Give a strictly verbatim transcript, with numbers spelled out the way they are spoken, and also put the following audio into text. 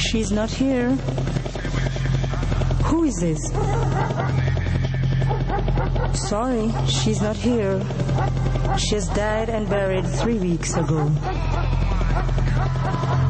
She's not here. Who is this? Sorry, she's not here. She has died and buried three weeks ago.